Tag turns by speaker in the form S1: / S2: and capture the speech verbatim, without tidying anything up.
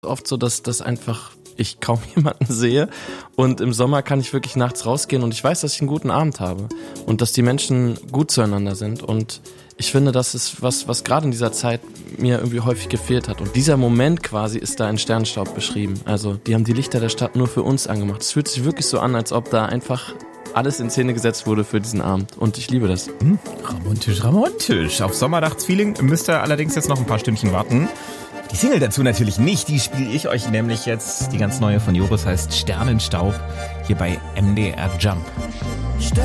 S1: Oft so, dass das einfach ich kaum jemanden sehe und im Sommer kann ich wirklich nachts rausgehen und ich weiß, dass ich einen guten Abend habe und dass die Menschen gut zueinander sind und ich finde, das ist was, was gerade in dieser Zeit mir irgendwie häufig gefehlt hat und dieser Moment quasi ist da in Sternenstaub beschrieben. Also die haben die Lichter der Stadt nur für uns angemacht. Es fühlt sich wirklich so an, als ob da einfach alles in Szene gesetzt wurde für diesen Abend und ich liebe das.
S2: Hm, romantisch, romantisch. Auf Sommernachtsfeeling müsst ihr allerdings jetzt noch ein paar Stündchen warten. Die Single dazu natürlich nicht, die spiele ich euch nämlich jetzt. Die ganz neue von Joris heißt Sternenstaub, hier bei M D R Jump.